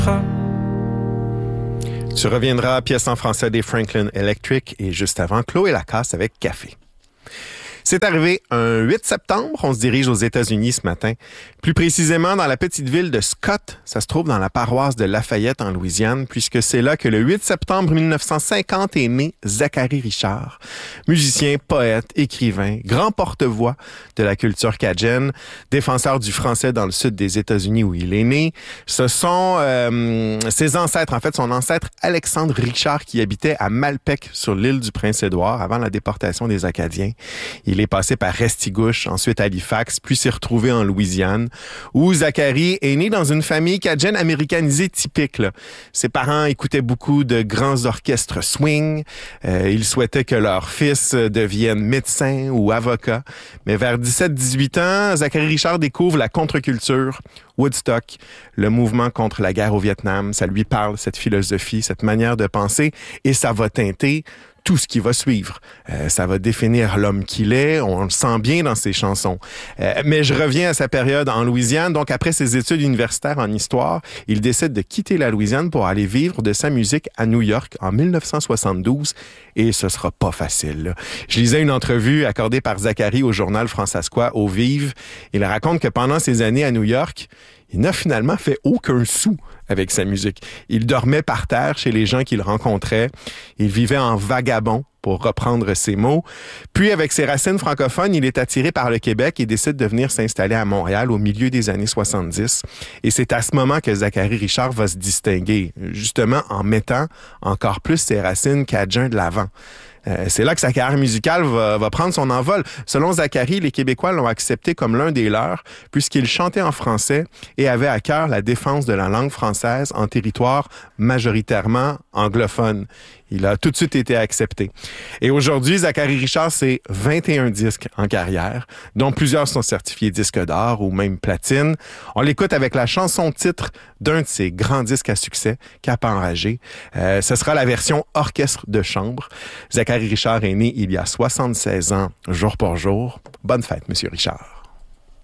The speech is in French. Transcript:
Tu reviendras, pièce en français des Franklin Electric, et juste avant, Chloé Lacasse avec Café. C'est arrivé un 8 septembre, on se dirige aux États-Unis ce matin. Plus précisément dans la petite ville de Scott, ça se trouve dans la paroisse de Lafayette en Louisiane, puisque c'est là que le 8 septembre 1950 est né Zachary Richard, musicien, poète, écrivain, grand porte-voix de la culture cajun, défenseur du français dans le sud des États-Unis où il est né. Ce sont ses ancêtres, en fait son ancêtre Alexandre Richard qui habitait à Malpec sur l'île du Prince-Édouard avant la déportation des Acadiens. Il est passé par Restigouche, ensuite Halifax, puis s'est retrouvé en Louisiane, où Zachary est né dans une famille cajun américanisée typique, là. Ses parents écoutaient beaucoup de grands orchestres swing. Ils souhaitaient que leur fils devienne médecin ou avocat. Mais vers 17-18 ans, Zachary Richard découvre la contre-culture, Woodstock, le mouvement contre la guerre au Vietnam. Ça lui parle, cette philosophie, cette manière de penser, et ça va teinter tout ce qui va suivre. Ça va définir l'homme qu'il est, on le sent bien dans ses chansons. Mais je reviens à sa période en Louisiane. Donc, après ses études universitaires en histoire, il décide de quitter la Louisiane pour aller vivre de sa musique à New York en 1972. Et ce sera pas facile, là. Je lisais une entrevue accordée par Zachary au journal Françaiscois, au Vive. Il raconte que pendant ses années à New York, il n'a finalement fait aucun sou avec sa musique. Il dormait par terre chez les gens qu'il rencontrait. Il vivait en vagabond, pour reprendre ses mots. Puis, avec ses racines francophones, il est attiré par le Québec et décide de venir s'installer à Montréal au milieu des années 70. Et c'est à ce moment que Zachary Richard va se distinguer, justement en mettant encore plus ses racines cajun de l'avant. C'est là que sa carrière musicale va prendre son envol. Selon Zachary, les Québécois l'ont accepté comme l'un des leurs, puisqu'il chantait en français et avait à cœur la défense de la langue française en territoire majoritairement anglophone. Il a tout de suite été accepté. Et aujourd'hui, Zachary Richard, c'est 21 disques en carrière, dont plusieurs sont certifiés disques d'or ou même platine. On l'écoute avec la chanson-titre d'un de ses grands disques à succès, Cap enragé. Ce sera la version orchestre de chambre. Zachary Richard est né il y a 76 ans, jour pour jour. Bonne fête, Monsieur Richard.